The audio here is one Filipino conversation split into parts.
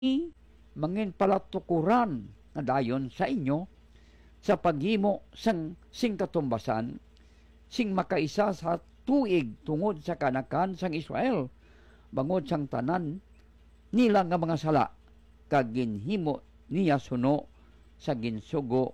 mangin palatukuran na dayon sa inyo sa paghimo sing katumbasan sing makaisa sa tuig tungod sa kanakan sang Israel bangod sang tanan nila nga mga sala kag ginhimo niya suno sa ginsugo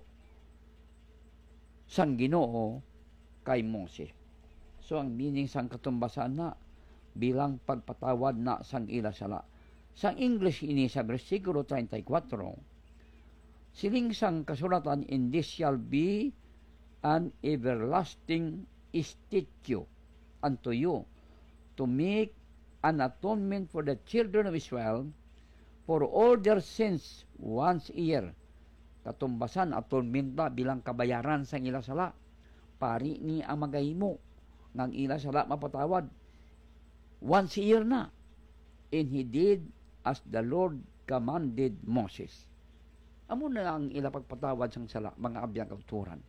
sang Ginoo kay Moses. So ang meaning sang katumbasan na bilang pagpatawad na sang ila sala. Sang English ini sa versikulo 34, siling sang kasulatan, in this shall be an everlasting statute unto you to make an atonement for the children of Israel for all their sins once a year. Katumbasan, atonement na bilang kabayaran sang ila sala. Pari ni ang magahimo ng ila sala mapatawad once a year na. And he did as the Lord commanded Moses. Amo na ang ila pagpatawad sang sala, mga abiyang kauturan.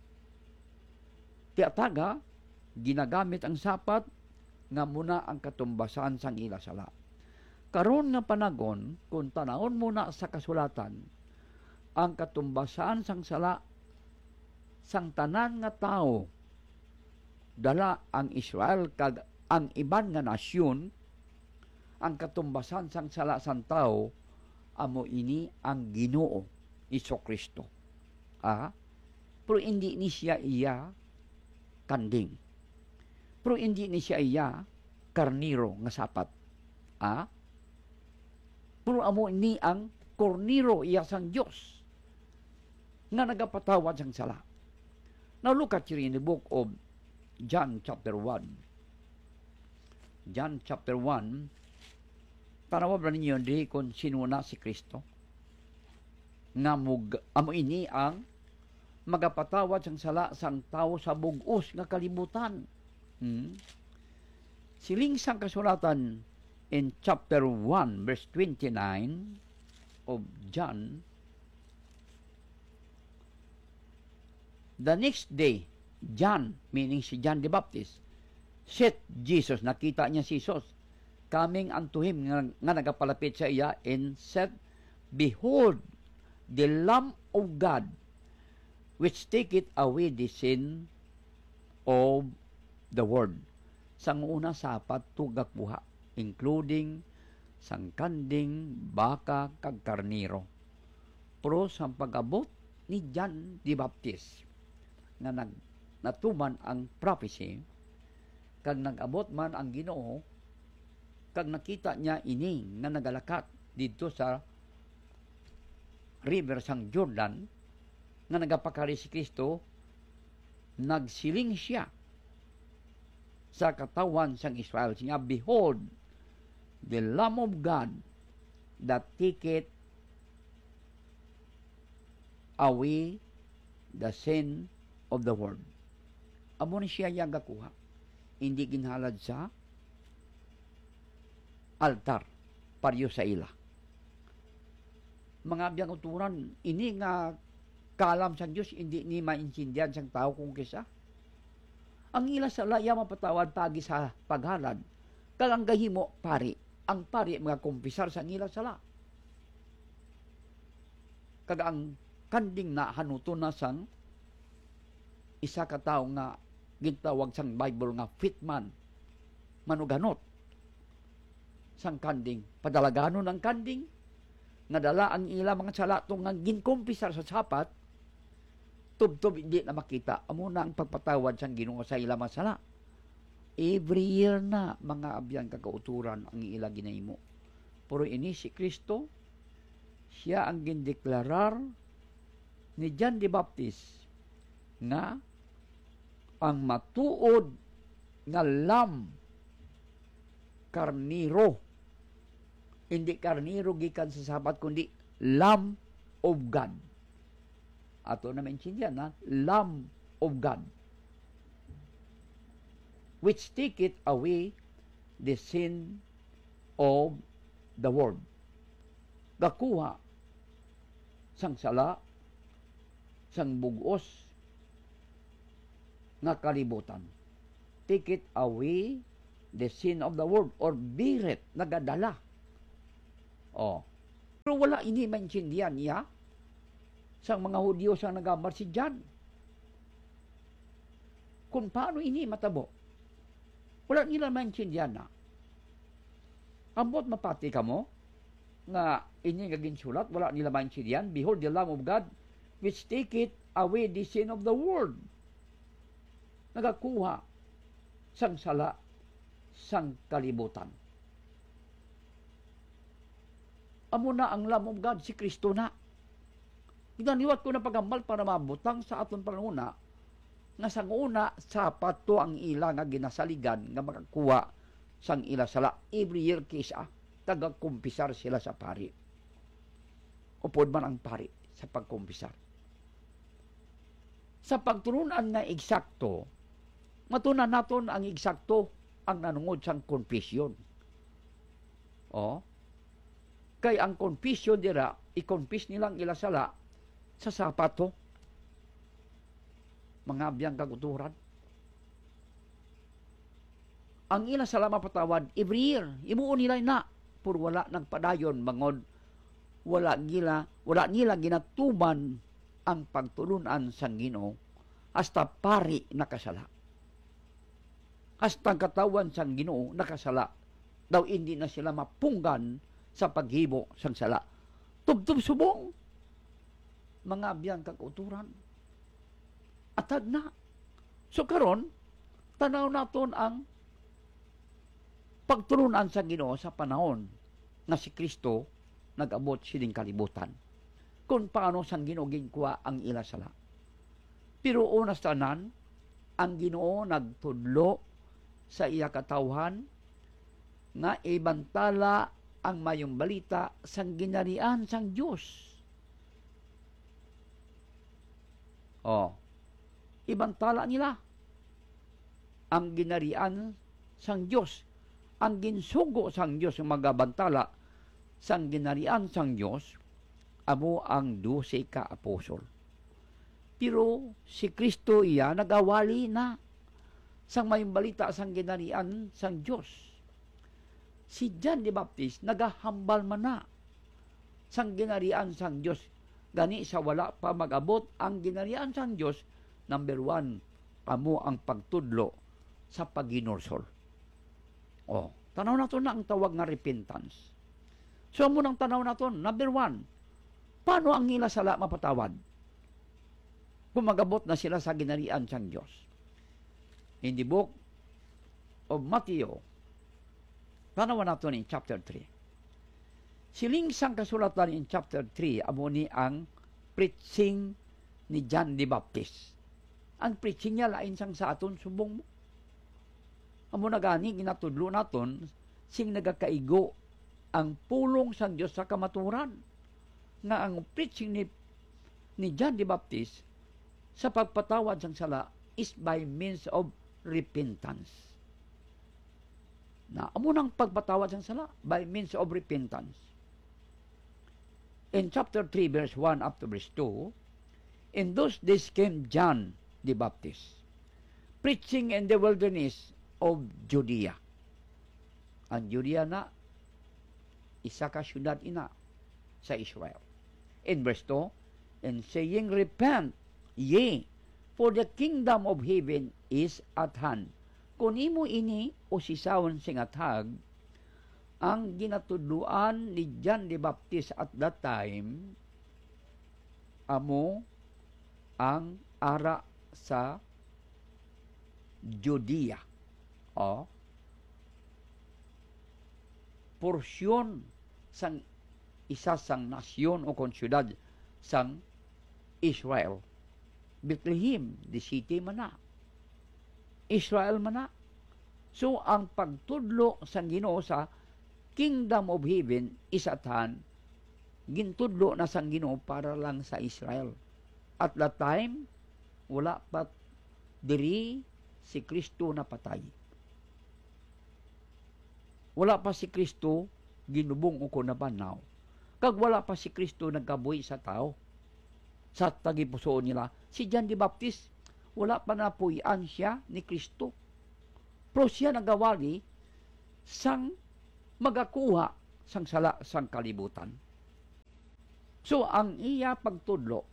Tiataga, ginagamit ang sapat nga muna ang katumbasan sang ila sala. Karon nga panagon, kung tanawon muna sa kasulatan, ang katumbasan sang sala sang tanan nga tao, dala ang Israel kag ang iban nga nasyon, ang katumbasan sang sala sang tao, amo ini ang Ginoo Jesu-Kristo. Pero hindi ni siya iya kanding. Pero hindi ni siya iya karniro nga sapat. Pero amo ni ang korniro iya sang Dios nga nagapatawad sang sala. Now look at here in the book of John chapter 1. John chapter 1, tanawa ba ninyo di kung sino na si Kristo? Nga amo ini ang magapatawad sang sala sang tao sa bugos nga kalibutan. Siling sang kasulatan in chapter 1 verse 29 of John, the next day, John, meaning si John the Baptist, set Jesus, nakita niya si Jesus, coming unto him, nga nagapalapit sa iya, and said, Behold, the Lamb of God, which taketh away the sin of the world. Sang una sapat tugak buha, including sang kanding, baka, kag karniro. Pero sang pag-abot ni John the Baptist, nga natuman ang prophecy, kag nag-abot man ang Ginoo, kag nakita niya ini nga nagalakat dito sa river sang Jordan, nga nagapakari si Kristo, nagsiling siya sa katawan sang Israel. Siya, Behold, the Lamb of God that taketh away the sin of the world. Amo ni siya yang gakuha. Hindi ginhalad sa altar paryo sa ila. Mga abiyang uturan, ini nga kalam sa Diyos, hindi ni maintindihan sang tao kung kisa. Ang ila sa laya mapatawad pagi sa paghalad, kalanggahimo pari. Ang pari mga kumpisar sa ila sala. Kag ang kanding na hanuto na sang isa ka tao nga gintawag sang Bible nga fit man, manuganot sang kanding, padalaganon ang kanding, nga dala ang ila mga sala itong nga ginkumpisar sa sapat, tub-tub hindi na makita. Amo na ang pagpatawad sang Ginoo sa ila mga sala. Every year na mga abyan kakauturan ang ila ginahimo. Pero ini si Kristo, siya ang gindeklarar ni John the Baptist nga ang matuod nga lamb, karniro. Hindi karniro gikan sa sabat, kundi Lamb of God. Ato na maintindihan na, Lamb of God, which taketh away the sin of the world. Gakuha sang sala, sang bugos nga kalibutan. Take it away the sin of the world, or biret, nagadala. Pero wala ini maintindihan niya sa mga Hudyo sa nagamar si John. Kung paano ini matabo. Wala nila maintindihan na. Ambot mapati ka mo, nga ini nga ginsulat, wala nila maintindihan. Behold the Lamb of God, which taketh away the sin of the world. Nagakuha sang sala, sang kalibutan. Amo na ang Lamb of God, si Kristo na. Ginaniwat ko na pagambal para mabutang sa aton panuna, nga sang una, sapat to ang ila nga ginasaligan, nga makakuha sang ila sala. Every year kisa, taga-kumpisar sila sa pari. Upod man ang pari sa pagkumpisar. Sa pagturunan nga eksakto, matunan naton ang eksakto ang nanungod sang confession. Kay ang confession dira, i-confess nilang ila sala sa sapato. Mga biyang kaguturan. Ang ila sala mapatawad every year. Imuon nila na. Pur wala nagpadayon mangod. Wala nila ginatuman ang pagtulunan sang Ginoo hasta pari nakasala. Hasta ang katawan sang Ginoo nakasala. Daw hindi na sila mapunggan sa paghibo sang sala. Tubtub subong. Mga biyang kaguturan. Atag na. So karon, tanaw naton ang pagtulunan sa Ginoo sa panahon na si Kristo nag-abot sining kalibutan. Kung paano sang Ginoo ginkuha ang ila sala. Pero unas tanan, ang Ginoo nagtudlo sa iya katawhan nga ibantala ang mayong balita sang ginarian sang Dios. Ibantala nila ang ginarian sang Diyos. Ang ginsugo sang Diyos ang magabantala sang ginarian sang Diyos, amo ang 12 ka apostol. Pero si Kristo iya nagawali na sang mayong balita sang ginarian sang Diyos. Si John the Baptist nagahambal man na sang ginarian sang Diyos. Gani sa wala pa mag-abot ang ginarian sang Diyos, number 1, amo ang pagtudlo sa pagginursol. Tanaw naton na ang tawag nga repentance. So amo nang tanaw naton, number 1, paano ang ila sala mapatawad? Kung mag-abot na sila sa ginarian sang Diyos. In the book of Matthew, tanaw naton in chapter 3. Siling sang kasulatan in chapter 3, amo ni ang preaching ni John the Baptist. Ang preaching niya lain sang sa aton subong mo. Amo na gani ginatudlo naton sing nagakaigo ang pulong sang Dios sa kamaturan. Nga ang preaching ni John the Baptist sa pagpatawad sang sala is by means of repentance. Na amo nang pagpatawad sang sala by means of repentance. In chapter 3, verse 1 up to verse 2, in those days came John the Baptist, preaching in the wilderness of Judea. Ang Judea na, isa ka syudad ina sa Israel. In verse 2, and saying, repent ye, for the kingdom of heaven is at hand. Kung imo ini o sisawon sing atag, ang ginatudluan ni John the Baptist at that time, amo ang ara sa Judea. Porsyon sang isa sang nasyon o konsyudad sang Israel. Bethlehem, the city man na. Israel man na. So, ang pagtudlo sang Ginoo sa Kingdom of Heaven is at hand, gintudlo na sang Ginoo para lang sa Israel. At that time, wala pa diri si Kristo na patay. Wala pa si Kristo ginubong uko na banaw. Kag wala pa si Kristo nagkabuhi sa tao. Sa tagipusoon nila, si John the Baptist, wala pa napuyan siya ni Kristo. Pero siya nagawali sang magakuha sang sala sang kalibutan. So, ang iya pagtudlo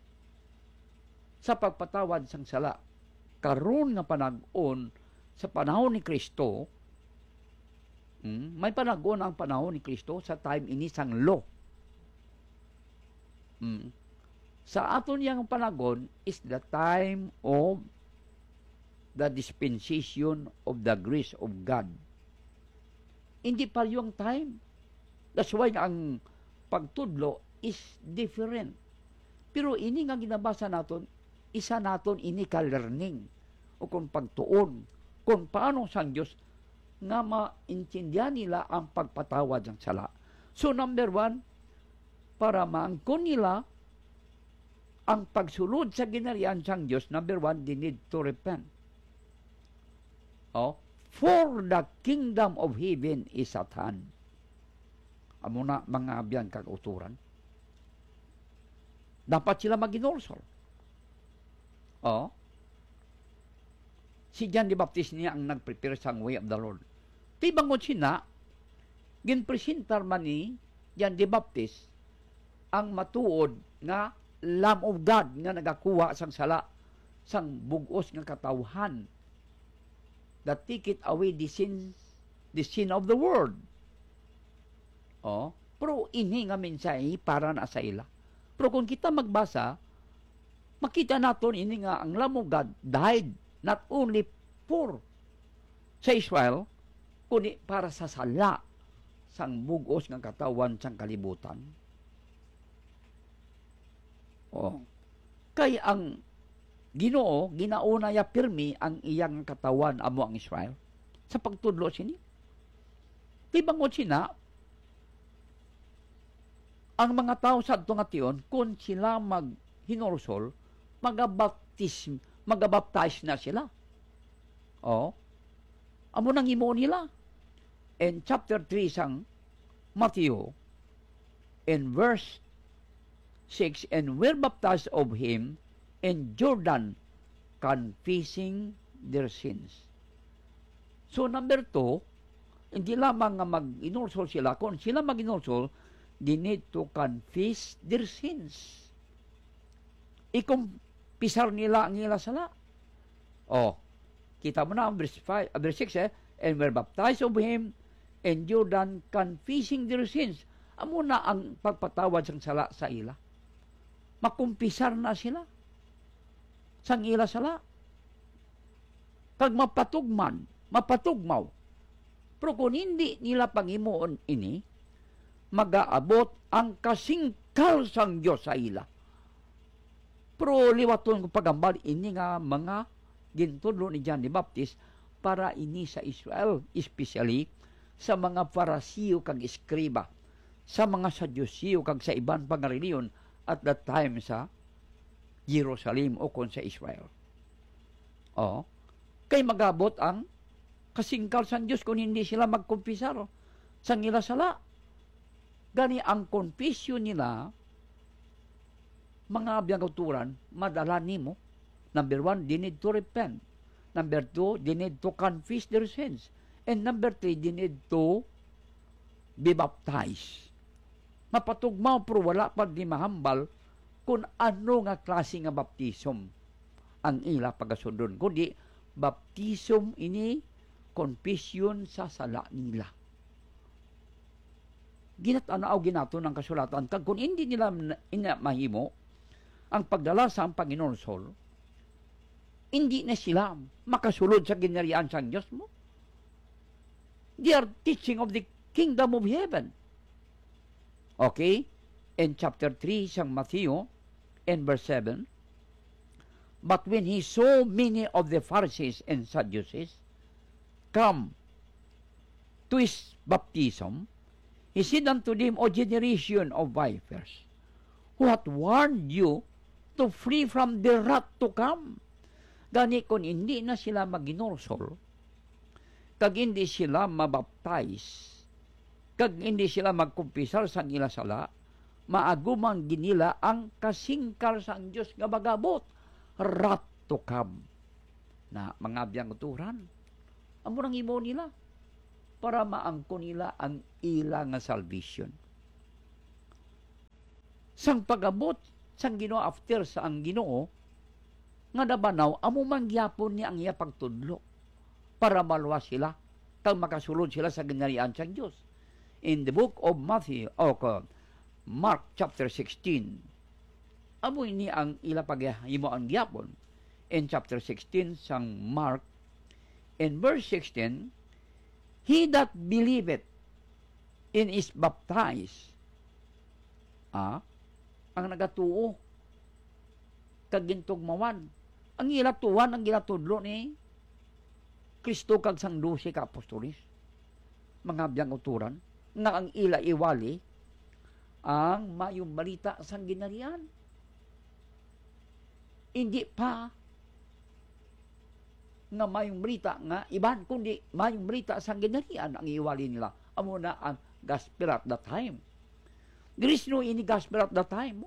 sa pagpatawad sang sala, karon nga panag-on sa panahon ni Kristo, may panag-on ang panahon ni Kristo sa time ini sang law. Sa aton yang panagon is the time of the dispensation of the grace of God. Hindi pa yung time. That's why ang pagtudlo is different. Pero ini nga ginabasa naton, isa naton ini ka-learning o kung pagtuon, kung paano sang Diyos nga maintindihan nila ang pagpatawad ng sala. So number 1, para maangkon nila ang pagsulod sa ginarian sang Diyos, number 1, they need to repent. For the kingdom of heaven is at hand. Amo na mga abyan kag-uturan. Dapat sila mag-inorsol. Si John the Baptist niya ang nag-prepare sang way of the Lord. Tibangon sina, ginpresentar man ni John the Baptist ang matuod nga Lamb of God nga nagakuha sang sala, sang bugos nga katawhan, that take it away the sin of the world. Pero ini nga mensahe para na sa ila. Pero kung kita magbasa, makita naton ini nga ang Lamb of God died not only for sa Israel, kundi para sa sala sang bugos nga katawan sang kalibutan. Kay ang Ginoo ginauna ya pirmi ang iyang katawan amo ang Israel sa pagtudlo sini. Tibangon sina ang mga tao sa adto nga tion kung sila maghinursol, magabaptize na sila. Amo nang imo nila. In chapter 3 sang Matthew, in verse 6, and were baptized of him in Jordan, confessing their sins. So number 2, hindi lamang nga mag-inursol sila, kung sila mag-inursol, they need to confess their sins. Ikumpisar nila ang ila sala. Kita mo na ang verse 6, and were baptized of him in Jordan, confessing their sins. Amo na ang pagpatawad sang sala sa ila. Makumpisar na sila sang ila sala. Kag mapatugmaw. Pero kung hindi nila pangimuon ini, mag-aabot ang kasingkal sang Diyos sa ila. Pero liwaton ko pagambal, ini nga mga gintudlo ni John the Baptist para ini sa Israel, especially sa mga Parasiyo kag Eskriba, sa mga Sadyusiyo kag sa iban pang reliyon at that time sa Jerusalem o kon sa Israel. Kay magabot ang kasingkal sang Diyos kung hindi sila magkumpisar sang ila sala. Gani ang confession nila, mga biyagaturan, madala nimo. Number 1, they need to repent. Number 2, they need to confess their sins. And number 3, they need to be baptized. Mapatugmaw pero wala pa di mahambal kung ano nga klase nga baptism ang ila pagasundon. Kundi, baptism ini confession sa sala nila. Ginatanaw ginato ng kasulatan. Kag kung hindi nila mahimo ang pagdala sa Panginoon Sol, hindi na sila makasulod sa ginarian sang Diyos mo. They are teaching of the kingdom of heaven. Okay? In chapter 3 sang Matthew, in verse 7, but when he saw many of the Pharisees and Sadducees come to his baptism, he said unto them, O generation of vipers, who hath warned you to flee from the wrath to come? Gani kung hindi na sila maginursol, kag hindi sila mabaptize, kag hindi sila magkumpisar sang ila sala, maagumang ginila ang kasingkal sang Diyos nga magabot, wrath to come. Na mga biyang uturan, amo nang imo nila, para maangko nila ang ila nga salvation. sang pagabot sang Ginoo after sa ang Ginoo nga nabanaw amo mangyapon ni ang iya pagtudlo para maluwas sila kag makasulod sila sa ginharian sang Dios. In the book of Matthew Mark chapter 16, amo ini ang ila paghimo ang gyapon. In chapter 16 sang Mark, in verse 16, he that believeth in is baptized. Ang nagatuo kag gintugmawan. Ang ilatuan, ang gilatudlo ni Kristo kag sang 12 ka apostolis. Mga biyang uturan nga ang ila iwali ang mayong balita sang ginharian. Hindi pa nga mayong balita nga iban, kundi mayong balita sang ginharian ang iwali nila. Amo na ang gospel at that time. There is no any gospel at that time.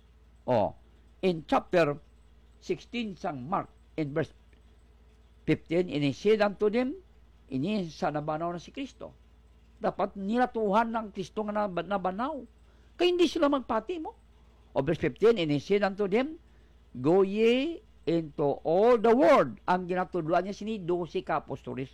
In chapter 16 sang Mark, in verse 15, ini said unto them, ini sa nabanaw na si Kristo. Dapat nilatuhan ng Kristo nga nabanaw. Kaya hindi sila magpati mo. O verse 15, ini said unto them, go ye into all the world. Ang ginatudluan niya sini 12 ka apostolis.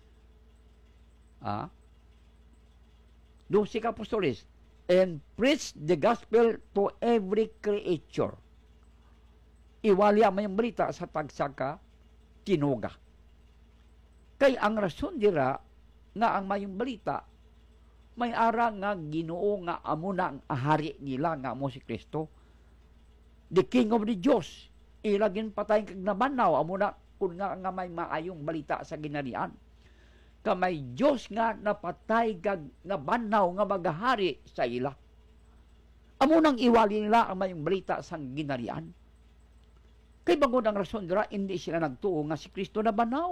12 ka apostolis. And preach the gospel to every creature. Iwali ang mayang balita sa tagsaka tinuga. Kay ang rason dira nga ang mayong balita may ara nga Ginoo nga amo na ang ahari nila nga amo si Kristo. The King of the Jews. Ilagin patay kag nabanaw amo na kun nga may maayong balita sa ginharian. Kamay Diyos nga napatay kag nabanaw nga magahari sa ila. Amo nang iwali nila ang mayong balita sa ginharian. Kay bangod ang rason dira hindi sila nagtuo nga si Kristo nabanaw.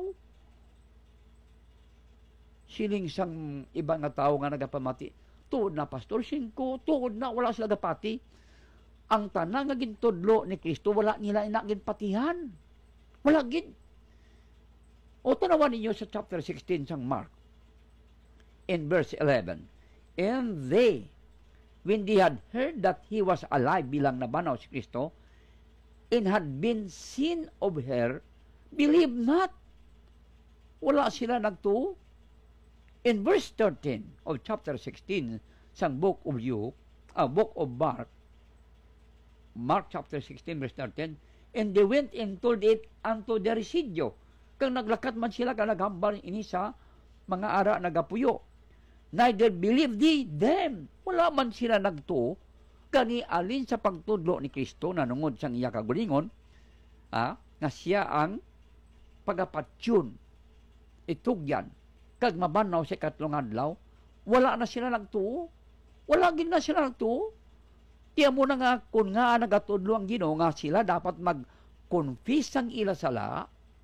Siling sang ibang nga tao nga nagapamati, tuod na Pastor 5, tuod na wala sila gapati. Ang tanang nga gintudlo ni Kristo wala nila ginpatihan. Wala gid. O tanawan ninyo sa chapter 16 sang Mark, in verse 11, and they, when they had heard that he was alive bilang nabanaw si Kristo, and had been seen of her, believe not. Wala sila nagtuo. In verse 13 of chapter 16 sang book of Mark, Mark chapter 16 verse 13, and they went and told it unto the residue. Kang naglakat man sila, kang naghambar ini sa mga ara nagapuyo. Neither believe they them. Wala man sila nagtuo kani alin sa pagtudlo ni Kristo nanungod sang iya kagulingon, nga siya ang pagapatsyon, itugyan, kag mabanaw sa katlong adlaw. Wala na sila nagtuo. Wala gid na sila nagtuo. Tiya mo na nga kung nga nagatudlo ang Ginoo nga sila dapat mag-confess ang ila sala,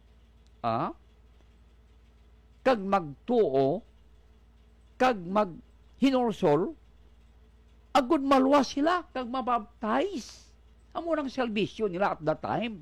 kag magtuo, kag maghinursol, agud maluwas sila, kag mabaptize. Amo nang salvation nila at that time.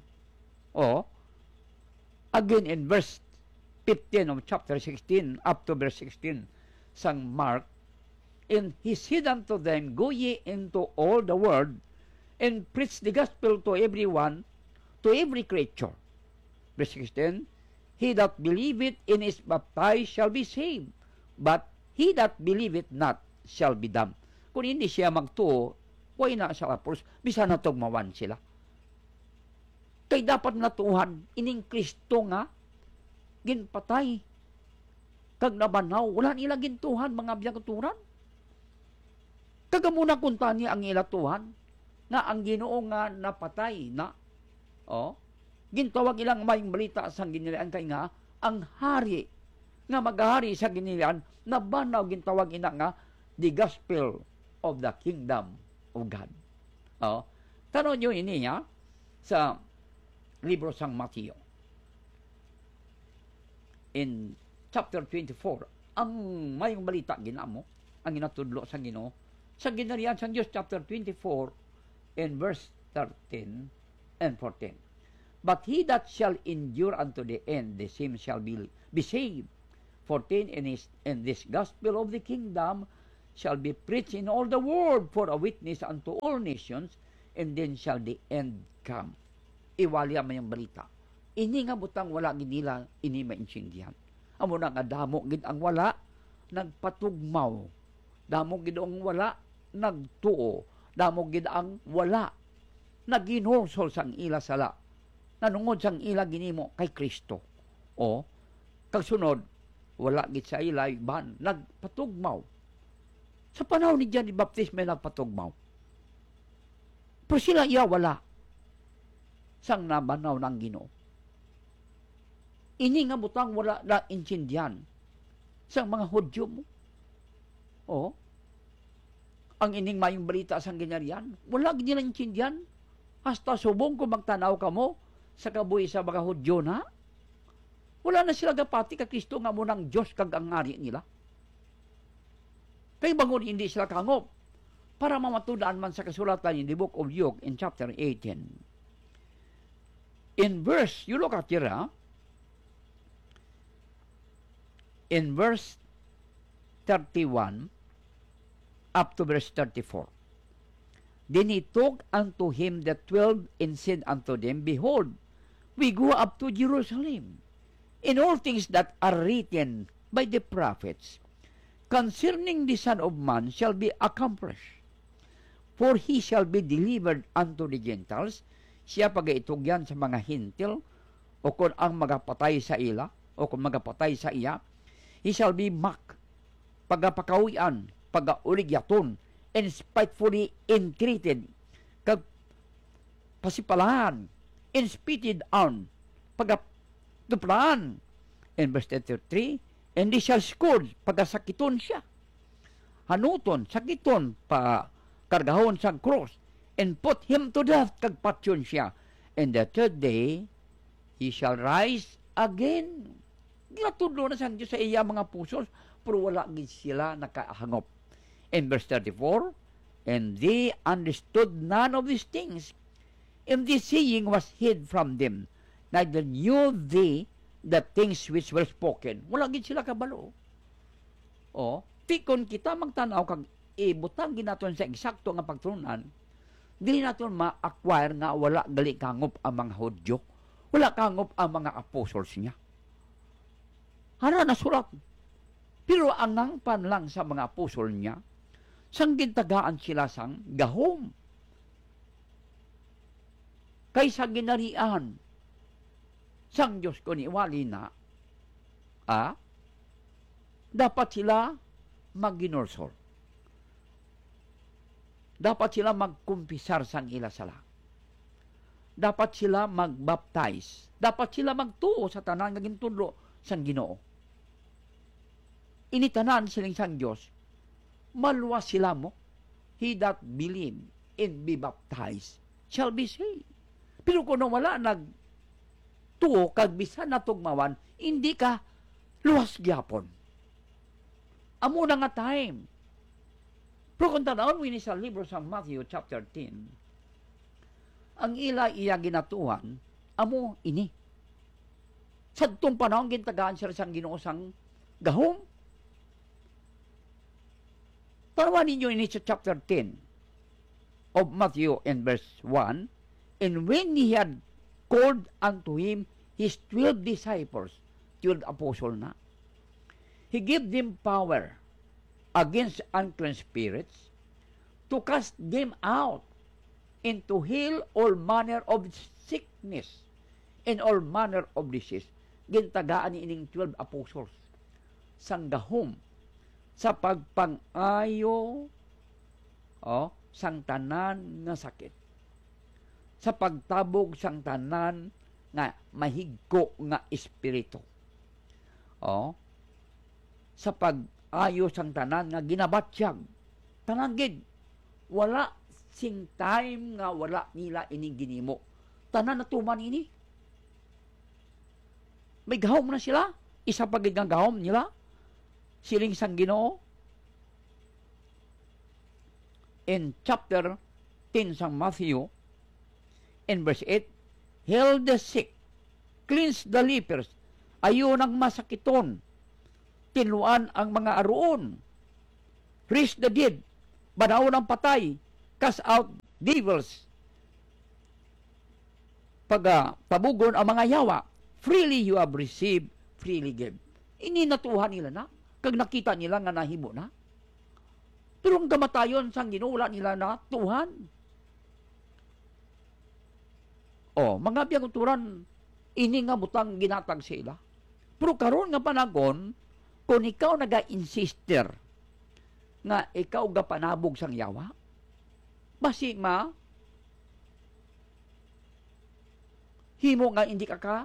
Again in verse 15 of chapter 16 up to verse 16 sang Mark, and he said unto them, go ye into all the world and preach the gospel to everyone, to every creature. Verse 16, he that believeth in is baptized shall be saved, but he that believeth not shall be damned. Kung hindi siya magtuo, why na sa apos, bisa na tugmawan sila. Kay dapat natuhan, ining Kristo nga, ginpatay, kag nabanaw, wala nila gintuhan, mga biyagaturan. Kagamuna kunta niya ang ilatuhan, nga ang Ginoo nga napatay na, gintawag ilang mayong balita sa ginilian kay nga, ang hari, nga maghari sa ginilian, nabanaw gintawag ina nga, the gospel of the kingdom of God. Tanong nyo ini niya, sa libro sang Mateo. In chapter 24, ang mayong balita ginamo, ang ginatudlo sa Ginoo, sa ginarian sa Diyos, chapter 24, in verse 13 and 14. But he that shall endure unto the end, the same shall be saved. 14, in this gospel of the kingdom shall be preached in all the world for a witness unto all nations, and then shall the end come. Iwalya man yung balita. Ini nga butang wala ginila, ini maintindihan. Amo na nga damo gid ang wala, nagpatugmaw. Damo gid ang wala, nagtuo. Damo gid ang wala, naginulsol sang ila sala. Nanungod sang ila ginimo kay Kristo. O, kagsunod, wala gid sa ila, iban, nagpatugmaw. Sa panahon ni John the Baptist may nagpatugmaw. Pero sila iya wala. Sang nabanaw ng Ginoo. Ini nga butang wala na intindihan sang mga Hudyo mo. O, ang ining mayong balita sang ginarian, wala gid nila intindihan. Hasta subong kung magtanaw ka mo sa kabuhi sa mga Hudyo na. Wala na sila gapati ka Kristo nga mo ng Diyos kag ang ngari nila. Kay bangon hindi sila kangop para mamatudaan man sa kasulatan in the book of Luke in chapter 18. In verse, you look at here, in verse 31 up to verse 34. Then he took unto him the 12 and said unto them, Behold, we go up to Jerusalem, in all things that are written by the prophets concerning the Son of Man shall be accomplished. For he shall be delivered unto the Gentiles, siya pagaitugyan sa mga hintil, o kung ang magapatay sa ila, o kung magapatay sa iya, he shall be mocked, pagapakawian, pagauligyaton, and spitefully entreated, kag pasipalahan, and spitted on, pagapduplaan. In verse 33, and they shall scourge, pagasakiton siya, hanuton, sakiton, kargahon sa cross, and put him to death, kagpatyon siya. And the third day, he shall rise again. Ginatudlo na sang Diyos sa iya mga pusos, pero wala gid sila nakahangop. In verse 34, and they understood none of these things, and this saying was hid from them, neither knew they the things which were spoken. Wala gid sila kabalo. O, tikon kita magtanaw kag ibutang ginaton sa eksakto nga pagtunan, dili naton ma-acquire nga wala gali kangop ang mga Hudyo, wala kangop ang mga apostles niya. Hana nasulat. Pero ang pan lang sa mga apostol niya, sang gintagaan sila sang gahom. Kaysa ginarian sang Diyos ko ni wali na, dapat sila magginursol. Dapat sila magkumpisar sang ila sala. Dapat sila magbaptize. Dapat sila magtuo sa tanan nga gintudlo sang Ginoo. Initanan siling sang Dios, maluwas sila mo. He that believe and be baptized shall be saved. Pero kung wala nagtuo kag bisan natugmawan, hindi ka luwas gyapon. Amo na nga time. Pero kung tanawon wini sa libro sa Matthew chapter 10, ang ila iya ginatuan, amo ini. Sa itong panahon, gintagaan siya sang Ginoo sang gahom. Parawan ninyo ini sa chapter 10 of Matthew in verse 1, and when he had called unto him his 12 disciples, 12 apostle na, he gave them power against unclean spirits to cast them out and to heal all manner of sickness and all manner of disease. Gintagaan ni ining 12 apostles sang gahom sa pagpangayo sang tanan nga sakit, sa pagtabog sang tanan nga mahigko nga espiritu, sa pag-ayo sang tanan nga ginabatsyag, tanan gid, wala sing time nga wala nila ining ginimo, tanan natuman ini. May gahom na sila, isa pa gid nga gahom nila siling sang Ginoo. In chapter 10 sang Matthew, in verse 8, heal the sick, cleanse the lepers, ayo nang masakiton, tinuan ang mga aruon, raise the dead, banawon ang patay, cast out devils, tabugon ang mga yawa, freely you have received, freely give. Ini natuhan nila na, kag nakita nila nga nahimo na. Pero ang gamatayon sang Ginoo wala nila na tuhan. Mga biyanguturan, ini nga butang ginatag sila. Pero karon nga panagon, kung ikaw naga-insister nga ikaw ga panabog sang yawa, basi ma himo nga hindi ka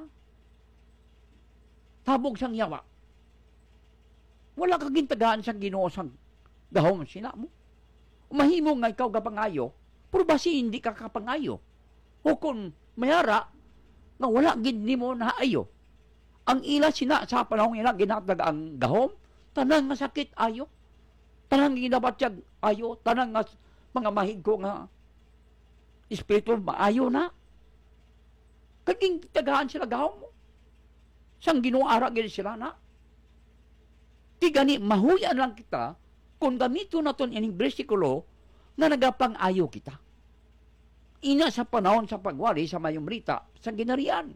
tabog sang yawa. Wala ka gintagaan sang Ginoo sang gahom sina mo. Mahimo nga ikaw ga pangayo, pero basi hindi ka kapangayo. O kung mayara nga wala gid nimo naayo. Ang ila sina sa panahon ila ginatag ang gahom, tanang nga sakit ayo. Tanang ginabatyag ayo, tanang nga mga mahigko nga espiritu maayo na. Kaging tagaan sila gahom mo. Sang Ginoo ara gid sila na. Ti gani mahuyan lang kita kung gamito naton ining bersikulo nga nagapang-ayo kita. Ina sa panahon sa pagwali sa mayong brita sa ginarian.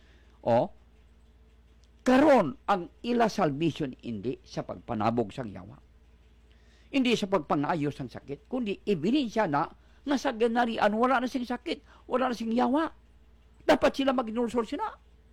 Karon ang ila salvation hindi sa pagpanabog sang yawa. Hindi sa pagpangayo sang sakit, kundi ebidensya na nga sa ginarian wala na sing sakit, wala na sing yawa. Dapat sila maginulsol sila.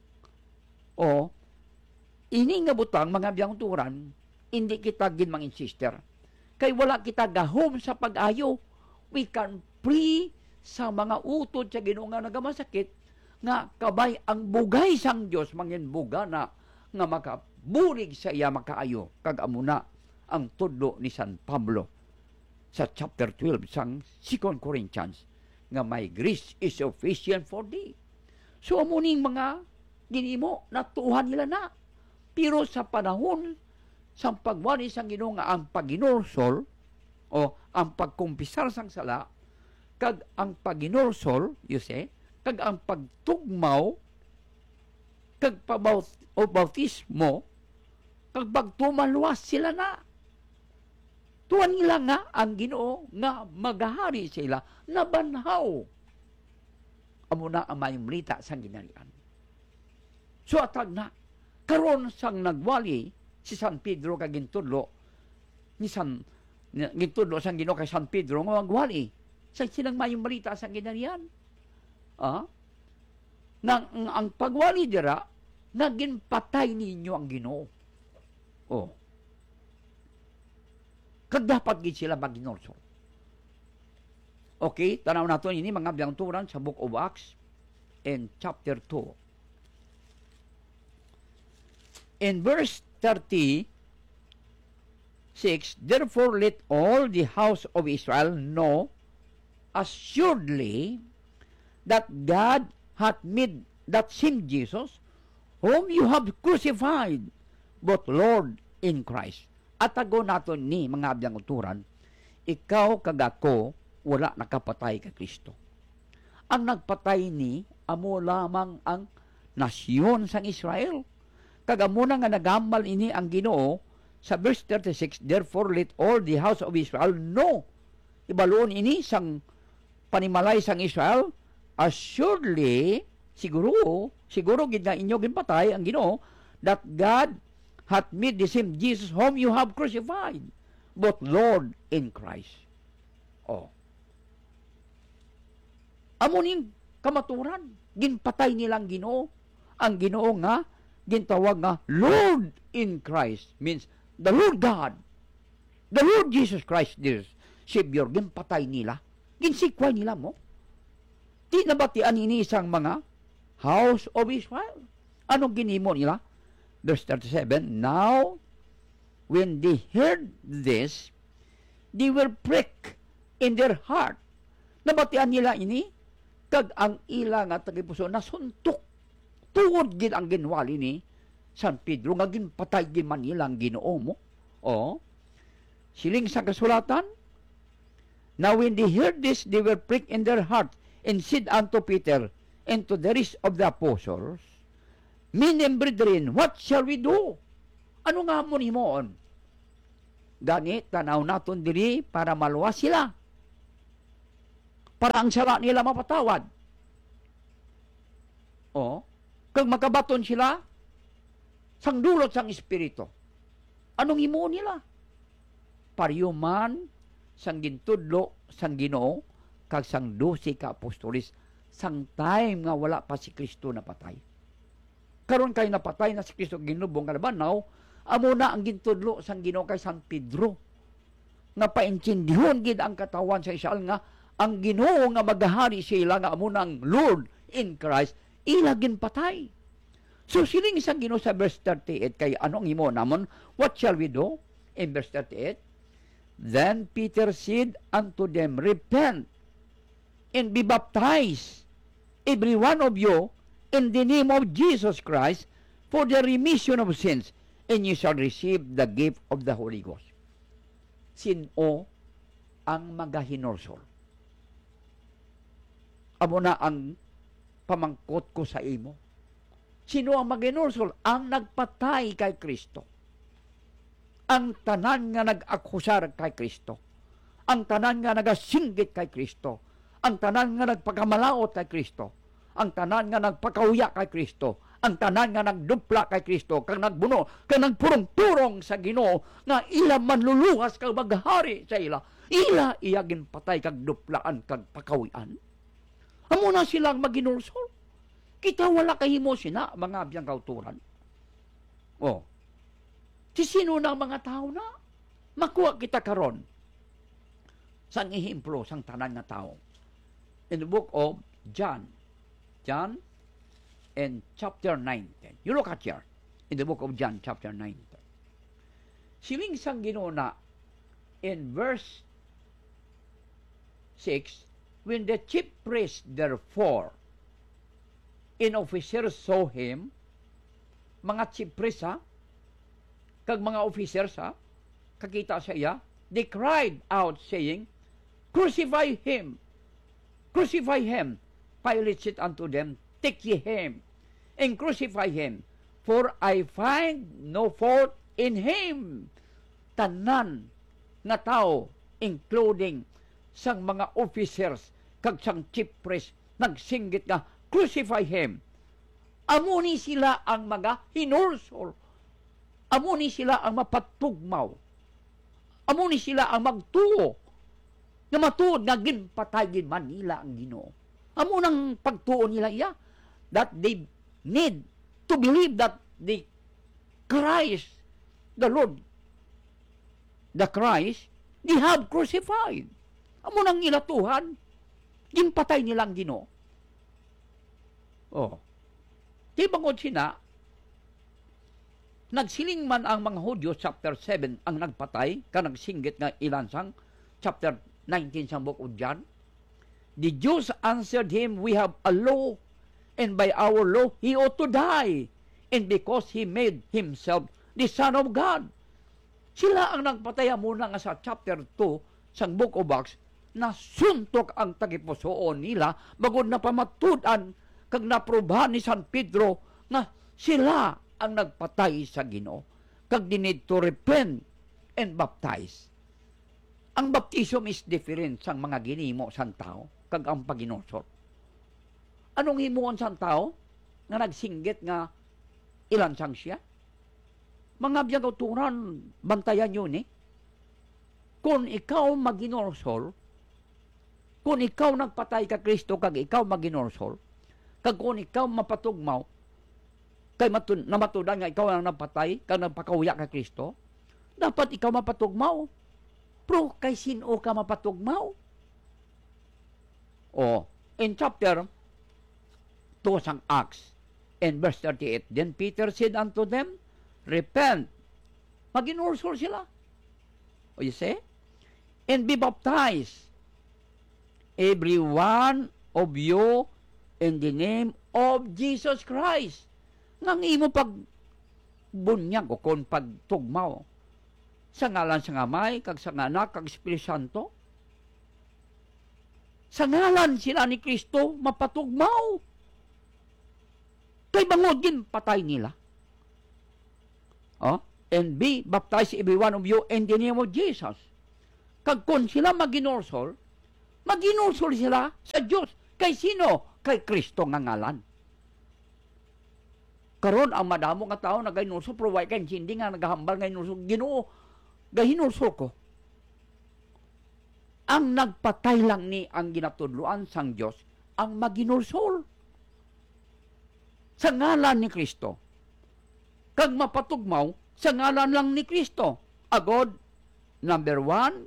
Ini nga butang mga biyang turan, hindi kita ginmangin sister. Kay wala kita gahom sa pag-ayo. We can pray sa mga utod sa Ginoo nga nagamasakit, nga kabay ang bugay sang Dios mangin buga na nga makaburig sa iya makaayo. Kag amuna ang tudlo ni San Pablo sa chapter 12 sang 2 Corinthians nga my grace is sufficient for thee. So amuning mga ginimo natuhan nila na. Pero sa panahon sa pagwani sang Ginoo nga ang paginursol o ang pagkumpisar sang sala, kag ang paginursol, you say, kag ang pagtugmaw, kag bautismo, kag pagtumaluwas sila na. Tuwan nila nga ang Ginoo nga magahari sila na banhaw. Amo na ang mayumrita sang ginarian. So atag na, karon sang nagwali si San Pedro kag gintudlo ni gintudlo sang Ginoo kay San Pedro nga magwali sa silang mayong balita sa ginarian. Ang pagwali dira naging patay ninyo ang Ginoo. Kag dapat gid sila maginursol. Okay, tanaw naton ini mga biyang turan sa Book of Acts in chapter 2. In verse 36, therefore let all the house of Israel know assuredly that God hath made that same Jesus whom you have crucified, both Lord in Christ. At ago naton ni mga abiyang uturan, ikaw kag ako wala nakapatay kay Kristo. Ang nagpatay ni amo lamang ang nasyon sang Israel. Kagamuna nga nagamal ini ang Ginoo sa verse 36, therefore let all the house of Israel know. Ibaloon ini sang panimalay sang Israel, assuredly, siguro gid nga inyo ginpatay ang Ginoo, that God hath made the same Jesus whom you have crucified, both Lord in Christ. Amuning kamaturan, ginpatay nilang Ginoo. Ang Ginoo nga gintawag nga Lord in Christ, means the Lord God, the Lord Jesus Christ, dear Savior, ginpatay nila, ginsikway nila mo. Di nabatian ini isang mga house of Israel. Anong ginimo nila? Verse 37, now when they heard this, they were pricked in their heart. Nabatian nila ini, kag ang ila nga tagipuso nasuntok. Tuod gid ang ginwali ni San Pedro nga ginpatay gid man nila ang Ginoo mo. Siling sa kasulatan, now when they heard this, they were pricked in their heart, and said unto Peter and to the rest of the apostles, men and brethren, what shall we do? Ano nga mo nimoon? Gani, tanaw naton diri para maluwas sila. Para ang sala nila mapatawad. O, kag makabaton sila, sang dulot sang Espiritu. Anong imo nila? Pariyuman, sang gintudlo, sang Ginoo, kag sang 12 ka apostolis, sang time nga wala pa si Kristo napatay. Karon kay napatay na si Kristo ginubong kalabanaw, amo na ang gintudlo sang Ginoo kay San Pedro. Nga paintindihon gid ang katawan sa Israel nga ang Ginoo nga magahari sila nga amo nang Lord in Christ, ila ginpatay. So siling sang Ginoo sa verse 38 kay anong imo namon, what shall we do? In verse 38, then Peter said unto them, repent and be baptized, every one of you, in the name of Jesus Christ, for the remission of sins, and you shall receive the gift of the Holy Ghost. Sino ang magahinorsol? Amo na ang pamangkot ko sa imo. Sino ang magahinorsol? Ang nagpatay kay Kristo. Ang tanan nga nag-akusar kay Kristo. Ang tanan nga nagasinggit kay Kristo. Ang tanan nga nagpakamalaot kay Kristo. Ang tanan nga nagpakauya kay Kristo, ang tanan nga nagdupla kay Kristo, kang nagbuno, kang nagpurong-purong sa Ginoo, nga ila manluluwas kag maghari sa ila, ila iya ginpatay kag duplaan kag pakawian. Amo na silang maginulsol. Kita wala kahimo sina, mga abiyang kauturan. Oh. Si sino na mga tao na? Makuha kita karon sang ehemplo sang tanan nga tao. In the book of John and chapter 19. You look at here, in the book of John, chapter 19. Siling sang Ginoo na, in verse 6, when the chief priest, therefore, in officers saw him, mga chief priest ha, kag mga officers ha, kakita sa iya, they cried out saying, crucify him! Crucify him! Pilate said unto them, take ye him, and crucify him, for I find no fault in him. Tanan nga tao, including sang mga officers, kag sang chief priest, nagsinggit nga, crucify him. Amo ni sila ang mga hinursol. Amo ni sila ang mapatugmaw. Amo ni sila ang magtuo. Na matuod nga ginpatay man nila ang Ginoo. Amo nang pagtuon nila iya, that they need to believe that the Christ, the Lord, the Christ, they have crucified. Amo nang ilatuhan, ginpatay nilang Ginoo. Oh. Di bangod sina, nagsiling man ang mga Hudyo, chapter 7, ang nagpatay, ka nagsinggit nga ilansang, chapter 19 sa book of John. The Jews answered him, we have a law, and by our law he ought to die, and because he made himself the Son of God. Sila ang nagpataya muna nga sa chapter 2 sa book of Acts, na suntok ang tagipusoon nila, bagod na pamatudan, kag naprobahan ni San Pedro, na sila ang nagpatay sa Ginoo, kag they need to repent and baptize. Ang baptism is different sang mga ginimo sang tao, kag ang paginosor. Anong himuon sang tao nga nagsinggit nga ilan sang siya? Mga biyang kauturan, bantayan yun Kung ikaw maginorsol, kung ikaw nagpatay ka Kristo, kag ikaw maginorsol, kag kung ikaw mapatugmaw, kay namatudan nga ikaw ang napatay, kag nagpakauya ka Kristo, dapat ikaw mapatugmaw. Pero kay sino ka mapatugmaw? O, in chapter 2 sang Acts, in verse 38, then Peter said unto them, repent. Maginursol sila. O you see? And be baptized, every one of you, in the name of Jesus Christ. Nang imo pag bunyag o kung pagtugmaw, sa ngalan sa Amay, kag sa Anak, kag Espiritu Santo. Sa ngalan sila ni Kristo, mapatugmaw. Kay bangod din patay nila. Oh? and be baptized every one of you in the name of Jesus. Kag kung sila maginulsol sila sa Diyos. Kay sino? Kay Kristo nga ngalan. Karon ang madamo nga tao nagahinulsol, pero why kay hindi nga nagahambal nga hinulsol. Ginoo, gahinulsol ko. Ang nagpatay lang ni ang ginatudloan sang Diyos, ang maginulsol. Sa ngalan ni Kristo. Kag mapatugmaw, sa ngalan lang ni Kristo. Agod, number 1,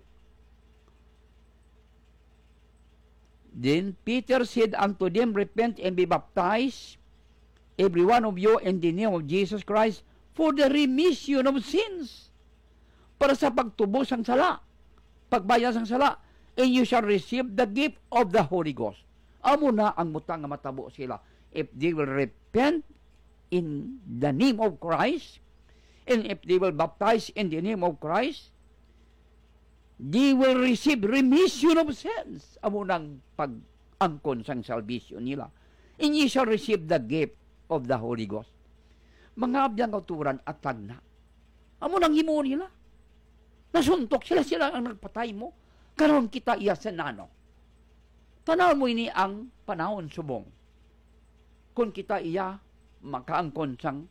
then Peter said unto them, repent and be baptized, every one of you, in the name of Jesus Christ, for the remission of sins. Para sa pagtubos ang sala, pagbayad ang sala, and you shall receive the gift of the Holy Ghost. Amo na ang mutang nga matabo sila. If they will repent in the name of Christ, and if they will baptize in the name of Christ, they will receive remission of sins. Amo nang pag-angkon sang salvation nila. And ye shall receive the gift of the Holy Ghost. Mga abiyang kauturan at tagna. Amo nang himo nila. Nasuntok sila ang nagpatay mo. Karon kita iya sa nano. Tanaw mo ini ang panahon subong. Kung kita iya makaangkon sang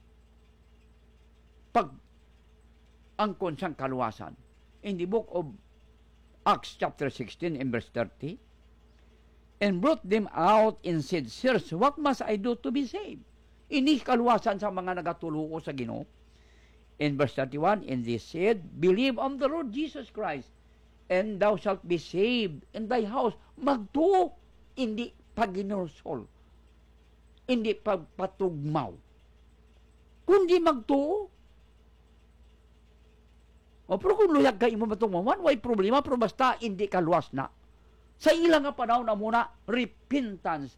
pag-angkon sang kaluwasan. In the book of Acts chapter 16 and verse 30, and brought them out and said, sirs, what must I do to be saved? Ini kaluwasan sa mga nagatuluo sa Ginoo. In verse 31, and they said, believe on the Lord Jesus Christ, and thou shalt be saved in thy house. Magtuo, hindi paginulsol, hindi pagpatugmaw, kundi magtuo. O, pero kung luyag ka imo matungmawan, way problema, pero basta hindi ka luwas na. Sa ilang nga panahon na muna, repentance,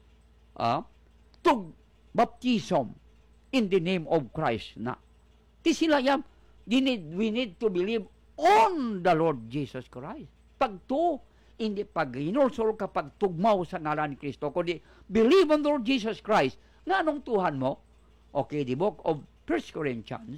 tug baptism in the name of Christ na. Ti sila yan, we need to believe on the Lord Jesus Christ. Pagto, hindi pag-inulsol ka pagtugmaw sa ngalan ni Kristo, kundi believe on the Lord Jesus Christ. Nga anong tuhan mo? Okay, the book of 1 Corinthians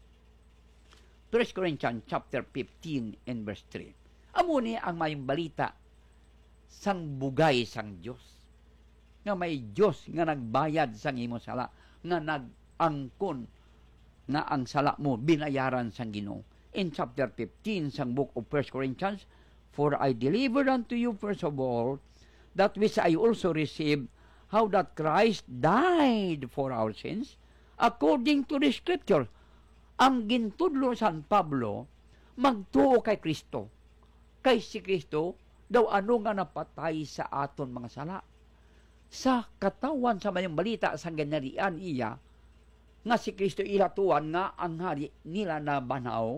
chapter 15 and verse 3. Amo ni ang mayong balita sang bugay sang Dios. Nga may Dios nga nagbayad sang imo sala, nga nag-angkon nga ang sala mo binayaran sang Ginoo. In chapter 15 sang book of 1 Corinthians, for I delivered unto you first of all that which I also received, how that Christ died for our sins according to the scripture. Ang gintudlo San Pablo, magtuo kay Kristo. Kay si Kristo, daw ano nga napatay sa aton mga sala. Sa katawan sa mayong balita sa ganarian iya, nga si Kristo ilatuan nga ang hari nila na banaw,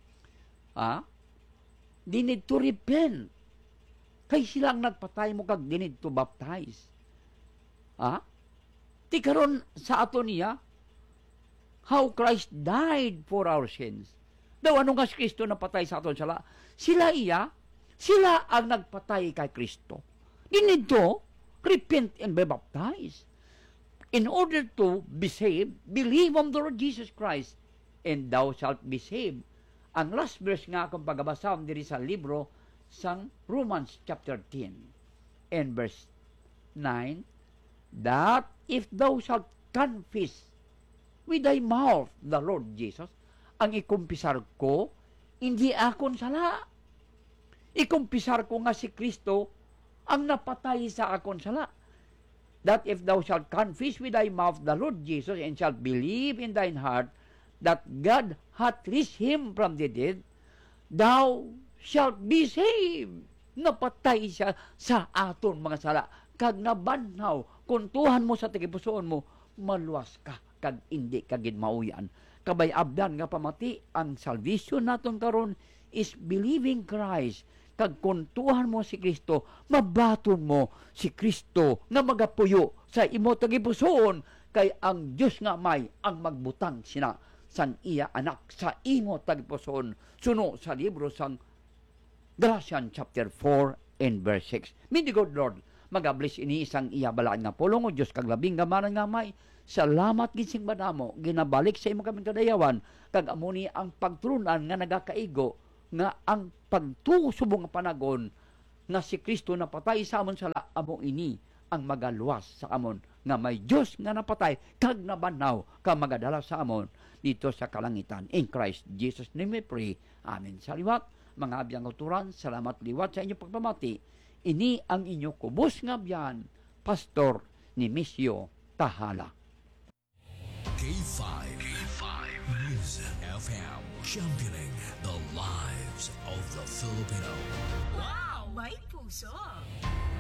they need to repent. Kay silang nagpatay mo kag they need to baptize. Ti karon sa aton niya, how Christ died for our sins. Daw ano nga si Kristo napatay sa aton sala? Sila ang nagpatay kay Kristo. They need to repent and be baptized. In order to be saved, believe on the Lord Jesus Christ, and thou shalt be saved. Ang last verse nga akong pagabasam diri sa libro sang Romans chapter 10 and verse 9, that if thou shalt confess with thy mouth the Lord Jesus, ang ikumpisar ko, hindi akon sala. Ikumpisar ko nga si Kristo ang napatay sa akon sala. That if thou shalt confess with thy mouth the Lord Jesus, and shalt believe in thine heart that God hath raised him from the dead, thou shalt be saved. Napatay siya sa aton mga sala. Kag nabanhaw, kung tuhan mo sa tagipusoon mo, maluwas ka, kag hindi kagid mauyan. Kabay abdan nga pamati, ang salvation naton karon is believing Christ. Kag kung tuhan mo si Kristo, mabaton mo si Kristo nga magapuyo sa imo tagipusoon, kay ang Dios nga may ang magbutang sina san iya anak sa imo tagipusoon. Suno sa libro sang Galatians chapter 4 and verse 6. May the good Lord magablis ini isang iya balaan nga pulong o Diyos kag labing gamanan nga may Salamat ginsing banamo, ginabalik sa imo kaming kadayawan, kag amuni ang pagtrunan nga nagakaigo, nga ang pagtusubong nga panagon, nga si Kristo napatay sa amon sala, amo ini ang magaluwas sa amon, nga may Diyos nga napatay, kag nabanaw, ka magadala sa amon, dito sa kalangitan. In Christ Jesus name we pray. Amen. Saliwat, mga abiyang uturan, salamat liwat sa inyong pagpamati. Ini ang inyong kubos nga biyan, Pastor Nemesio Tahala. K5 Music FM, championing the lives of the Filipino. Wow! May puso!